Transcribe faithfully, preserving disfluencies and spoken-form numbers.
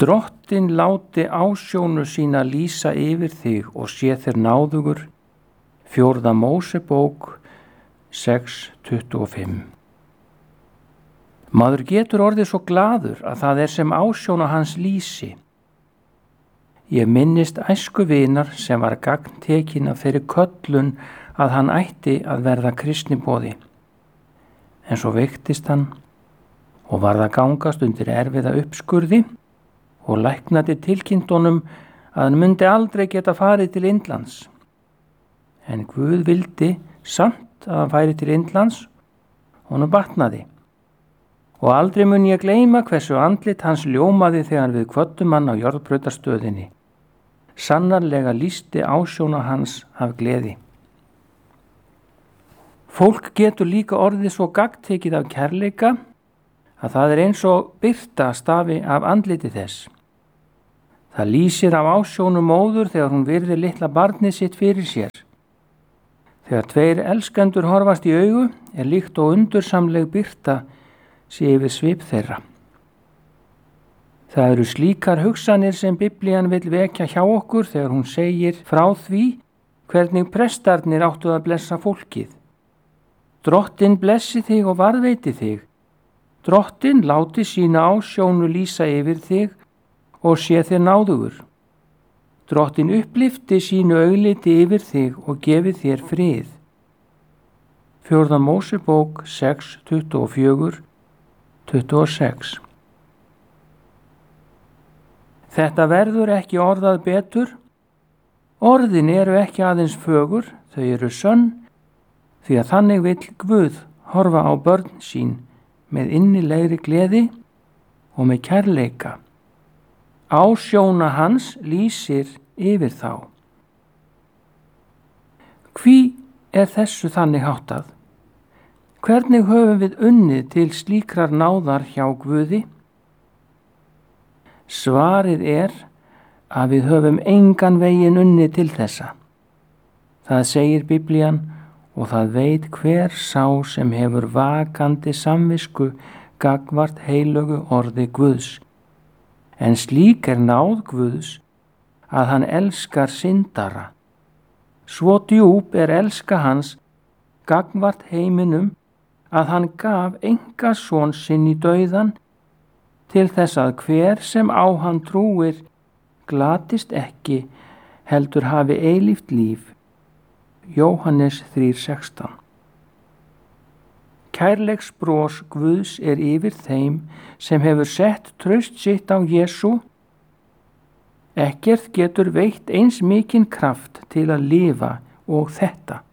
Drottinn láti ásjónu sína lýsa yfir þig og sé þér náðugur. Fjórða Mósebók sex tuttugu og fimm. Maður getur orðið svo glaður að það er sem ásjónu hans lýsi. Ég minnist æsku vinar sem var gagntekinn af þeirri köllun að hann ætti að verða kristniboði. En svo veiktist hann og varð að gangast undir erfiða uppskurði og læknandi tilkynnt honum að hann myndi aldrei geta farið til Indlands. En Guð vildi samt að hann færi til Indlands, honum batnaði. Og aldrei mun ég gleyma hversu andlit hans ljómaði þegar við kvöddum hann á járnbrautarstöðinni. Sannarlega lýsti ásjóna hans af gleði. Fólk getur líka orðið svo gagntekið af kærleika að það er eins og birta stafi af andliti þess. Það lýsir af ásjónu móður þegar hún virðir litla barnið sitt fyrir sér. Þegar tveir elskendur horfast í augu er líkt og undursamleg birta sé yfir svip þeirra. Það eru slíkar hugsanir sem Biblían vill vekja hjá okkur þegar hún segir frá því hvernig prestarnir áttu að blessa fólkið. Drottinn blessi þig og varðveiti þig. Drottinn láti sína ásjónu lýsa yfir þig og sé þér náðugur. Drottinn upplifti sínu augliti yfir þig og gefi þér frið. Fjórða Mósebók sex tuttugu og fjögur til tuttugu og sex. Þetta verður ekki orðað betur. Orðin eru ekki aðeins fögur, þau eru sönn, því að þannig vill Guð horfa á börn sín með innilegri gleði og með kærleika. Ásjóna hans lýsir yfir þá. Hví er þessu þannig háttað? Hvernig höfum við unnið til slíkrar náðar hjá Guði? Svarið er að við höfum engan veginn unnið til þessa. Það segir Biblían og það veit hver sá sem hefur vakandi samvisku gagnvart heilögu orði Guðs. En slík er náð Guðs að hann elskar syndara. Svo djúp er elska hans gagnvart heiminum að hann gaf einkason sinn í dauðan til þess að hver sem á hann trúir glatist ekki, heldur hafi eilíft líf. Jóhannes þrjú sextán. Kærleiksbros Guðs er yfir þeim sem hefur sett traust sitt á Jesú. Ekkert getur veitt eins mikinn kraft til að lifa og þetta.